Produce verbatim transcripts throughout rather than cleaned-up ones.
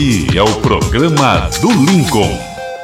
E é o programa do Lincoln.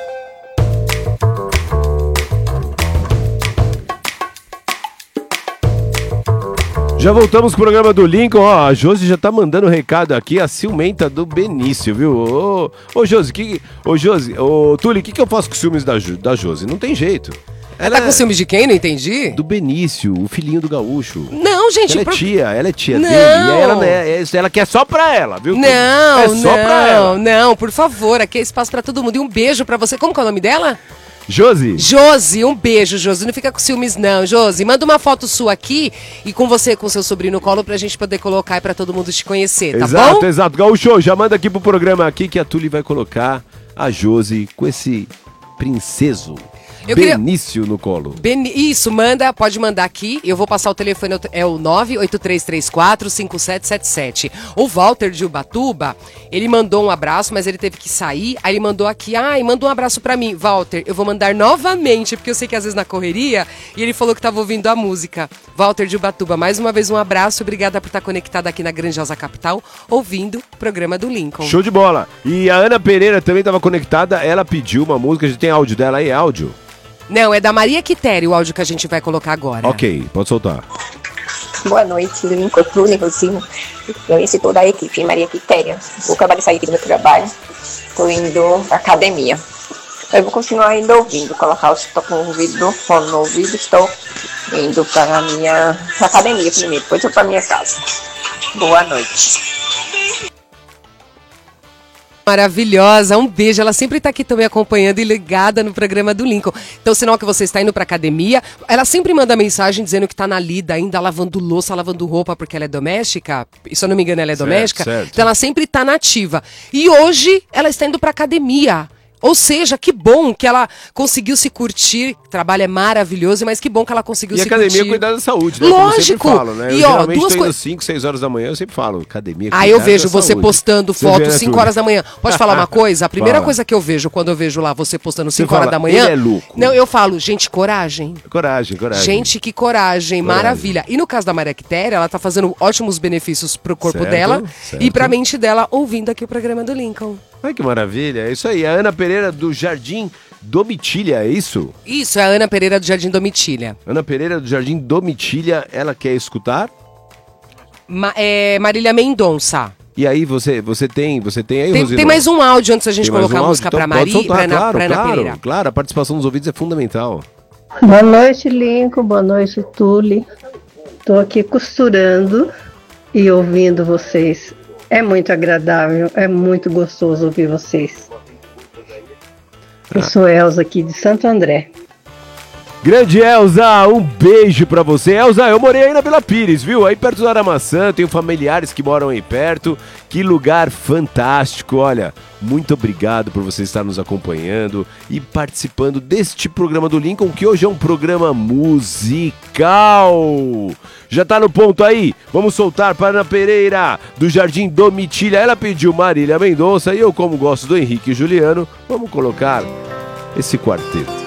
Já voltamos pro programa do Lincoln, ó, a Josi já tá mandando recado aqui, a ciumenta do Benício, viu? Ô, ô Josi, que, ô Josi, ô Tuli, o que que eu faço com os ciúmes da, da Josi? Não tem jeito. Ela tá com ciúmes de quem? Não entendi. Do Benício, o filhinho do gaúcho. Não, gente. Ela é pro... tia, ela é tia não. dele. E ela, né, ela quer só pra ela, viu? Não, é só não, pra ela. Não, por favor, aqui é espaço pra todo mundo. E um beijo pra você. Como que é o nome dela? Josi. Josi, um beijo, Josi. Não fica com ciúmes, não. Josi, manda uma foto sua aqui e com você, com seu sobrinho no colo, pra gente poder colocar e pra todo mundo te conhecer, tá exato, bom? Exato, exato. Gaúcho, já manda aqui pro programa aqui que a Tuli vai colocar a Josi com esse princeso. Eu Benício queria... no colo. Ben... Isso, manda, pode mandar aqui. Eu vou passar o telefone, é o nove oito três três quatro cinco sete sete sete. O Walter de Ubatuba, ele mandou um abraço, mas ele teve que sair. Aí ele mandou aqui, ai, manda um abraço pra mim. Walter, eu vou mandar novamente, porque eu sei que às vezes na correria, e ele falou que tava ouvindo a música. Walter de Ubatuba, mais uma vez um abraço. Obrigada por estar conectada aqui na Grandiosa Capital, ouvindo o programa do Lincoln. Show de bola. E a Ana Pereira também tava conectada, ela pediu uma música, a gente tem áudio dela aí, áudio? Não, é da Maria Quitéria o áudio que a gente vai colocar agora. Ok, pode soltar. Boa noite, Lincoln, Tuli, Rosinho. Eu e toda a equipe, Maria Quitéria. Vou acabar de sair aqui do meu trabalho. Estou indo pra academia. Eu vou continuar ainda ouvindo, colocar os estou com o ouvido, fone no ouvido, estou indo para a minha pra academia primeiro, depois eu para minha casa. Boa noite. Maravilhosa, um beijo, ela sempre tá aqui também acompanhando e ligada no programa do Lincoln. Então, sinal que você está indo pra academia, ela sempre manda mensagem dizendo que tá na lida ainda, lavando louça, lavando roupa, porque ela é doméstica, se eu não me engano ela é certo, doméstica, certo. Então ela sempre tá nativa. E hoje ela está indo pra academia. Ou seja, que bom que ela conseguiu se curtir. O trabalho é maravilhoso, mas que bom que ela conseguiu e se curtir. E academia é cuidar da saúde, né? Lógico. Como eu sempre falo, né? Eu e, ó, geralmente duas tô indo coisas. cinco, seis horas da manhã, eu sempre falo, academia Aí eu vejo da você saúde. postando Você foto vê, né, cinco horas da manhã. Pode falar uma coisa? A primeira Fala. coisa que eu vejo quando eu vejo lá você postando Você cinco horas fala, da manhã... ele é louco. Não, eu falo, gente, coragem. Coragem, coragem. Gente, que coragem, coragem. Maravilha. E no caso da Maria Quitéria, ela tá fazendo ótimos benefícios pro corpo certo, dela certo. e pra mente dela, ouvindo aqui o programa do Lincoln. Ai, que maravilha. É isso aí. A Ana Pereira do Jardim Domitília, é isso? Isso, é a Ana Pereira do Jardim Domitília. Ana Pereira do Jardim Domitília, ela quer escutar? Ma é Marília Mendonça. E aí, você, você tem, você tem aí, tem, Rosino? tem mais um áudio antes da gente tem colocar um a música então, pra Maria, soltar, pra, Ana, claro, pra Ana claro, Pereira. Claro, a participação dos ouvintes é fundamental. Boa noite, Lincoln. Boa noite, Tuli. Tô aqui costurando e ouvindo vocês. É muito agradável, é muito gostoso ouvir vocês. Eu sou Elza aqui de Santo André. Grande Elza, um beijo pra você. Elza, eu morei aí na Vila Pires, viu? Aí perto do Aramaçã, tenho familiares que moram aí perto. Que lugar fantástico, olha. Muito obrigado por você estar nos acompanhando e participando deste programa do Lincoln, que hoje é um programa musical. Já tá no ponto aí? Vamos soltar para Ana Pereira, do Jardim Domitília. Ela pediu Marília Mendonça e eu, como gosto do Henrique e Juliano, vamos colocar esse quarteto.